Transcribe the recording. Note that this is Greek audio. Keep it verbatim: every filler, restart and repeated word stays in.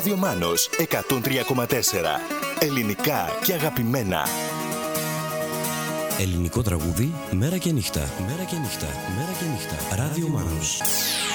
Ράδιο Μάνος εκατόν τρία κόμμα τέσσερα. Ελληνικά και αγαπημένα. Ελληνικό τραγούδι, μέρα και νύχτα, μέρα και νύχτα, μέρα και νύχτα. Ράδιο Μάνος.